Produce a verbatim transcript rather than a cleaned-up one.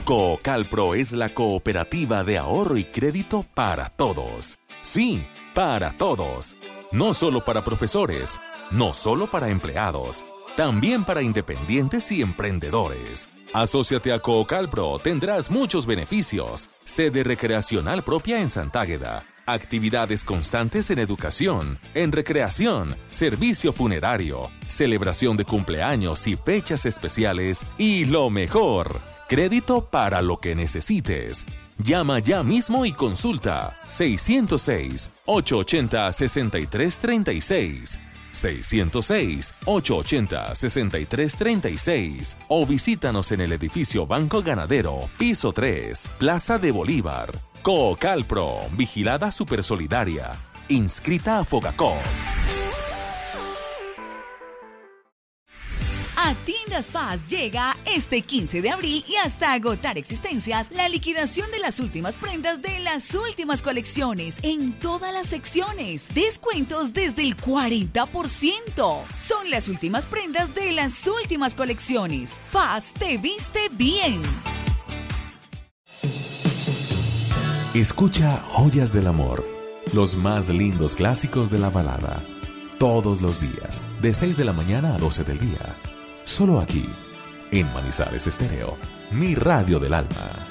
Coocalpro es la cooperativa de ahorro y crédito para todos. Sí, para todos. No solo para profesores, no solo para empleados, también para independientes y emprendedores. Asóciate a Coocalpro, tendrás muchos beneficios. Sede recreacional propia en Santágueda. Actividades constantes en educación, en recreación, servicio funerario, celebración de cumpleaños y fechas especiales y lo mejor, crédito para lo que necesites. Llama ya mismo y consulta seiscientos seis, ochocientos ochenta, sesenta y tres treinta y seis. seiscientos seis, ochocientos ochenta, sesenta y tres treinta y seis o visítanos en el edificio Banco Ganadero, piso tres, Plaza de Bolívar. Coocalpro, vigilada supersolidaria, inscrita a Fogacop. A Tiendas Paz llega este quince de abril y hasta agotar existencias la liquidación de las últimas prendas de las últimas colecciones en todas las secciones. Descuentos desde el cuarenta por ciento. Son las últimas prendas de las últimas colecciones. Paz te viste bien. Escucha Joyas del Amor, los más lindos clásicos de la balada. Todos los días, de seis de la mañana a doce del día. Solo aquí, en Manizales Estéreo, mi radio del alma.